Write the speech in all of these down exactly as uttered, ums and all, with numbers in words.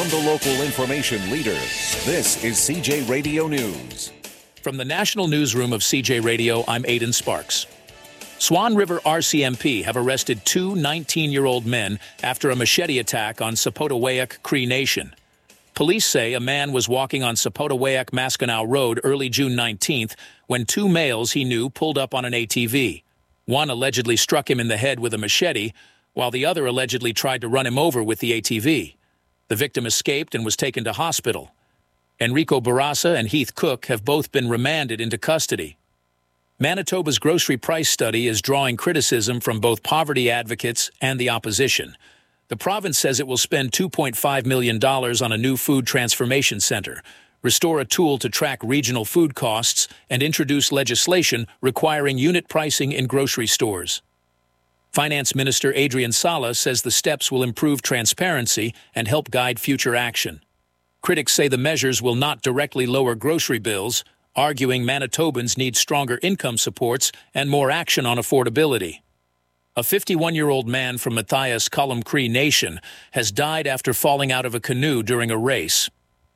From the local information leader, this is C J Radio News. From the National Newsroom of C J Radio, I'm Aidan Sparks. Swan River R C M P have arrested two nineteen-year-old men after a machete attack on Sepotaweyuk Cree Nation. Police say a man was walking on Sepotaweyuk Maskinow Road early June nineteenth when two males he knew pulled up on an A T V. One allegedly struck him in the head with a machete, while the other allegedly tried to run him over with the A T V. The victim escaped and was taken to hospital. Enrico Barassa and Heath Cook have both been remanded into custody. Manitoba's grocery price study is drawing criticism from both poverty advocates and the opposition. The province says it will spend two point five million dollars on a new food transformation center, restore a tool to track regional food costs, and introduce legislation requiring unit pricing in grocery stores. Finance Minister Adrian Sala says the steps will improve transparency and help guide future action. Critics say the measures will not directly lower grocery bills, arguing Manitobans need stronger income supports and more action on affordability. A fifty-one-year-old man from Matthias Cullum Cree Nation has died after falling out of a canoe during a race.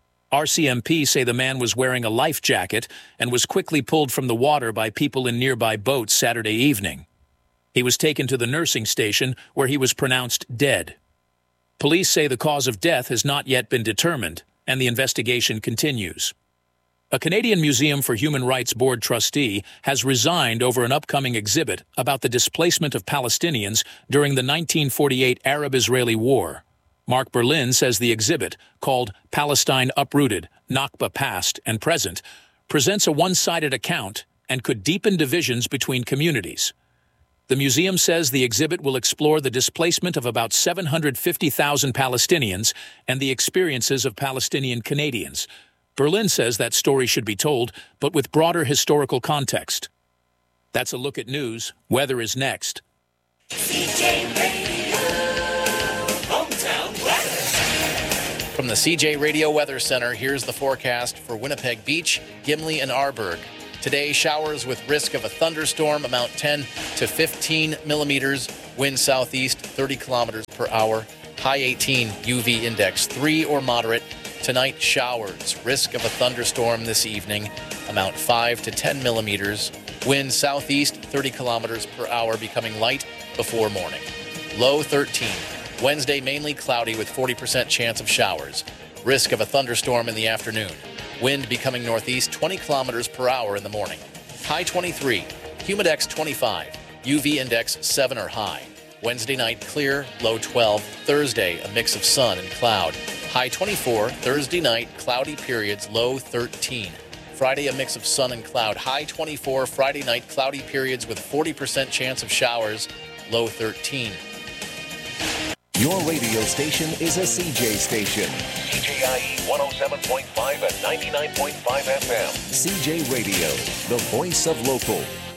R C M P say the man was wearing a life jacket and was quickly pulled from the water by people in nearby boats Saturday evening. He was taken to the nursing station, where he was pronounced dead. Police say the cause of death has not yet been determined, and the investigation continues. A Canadian Museum for Human Rights Board trustee has resigned over an upcoming exhibit about the displacement of Palestinians during the nineteen forty-eight Arab-Israeli War. Mark Berlin says the exhibit, called Palestine Uprooted, Nakba Past and Present, presents a one-sided account and could deepen divisions between communities. The museum says the exhibit will explore the displacement of about seven hundred fifty thousand Palestinians and the experiences of Palestinian Canadians. Berlin says that story should be told, but with broader historical context. That's a look at news. Weather is next. C J Radio, hometown weather. From the C J Radio Weather Center, here's the forecast for Winnipeg Beach, Gimli, and Arborg. Today, showers with risk of a thunderstorm, amount ten to fifteen millimeters, wind southeast thirty kilometers per hour, high eighteen, U V index three or moderate. Tonight, showers, risk of a thunderstorm this evening, amount five to ten millimeters, wind southeast thirty kilometers per hour, becoming light before morning. Low thirteen. Wednesday, mainly cloudy with forty percent chance of showers, risk of a thunderstorm in the afternoon. Wind becoming northeast twenty kilometers per hour in the morning. High twenty-three, humidex twenty-five, U V index seven or high. Wednesday night clear, low twelve. Thursday, a mix of sun and cloud. High twenty-four, Thursday night cloudy periods, low thirteen. Friday, a mix of sun and cloud. High twenty-four, Friday night cloudy periods with forty percent chance of showers, low thirteen. Your radio station is a C J station. C J I E one oh seven point five and ninety-nine point five F M. C J Radio, the voice of local.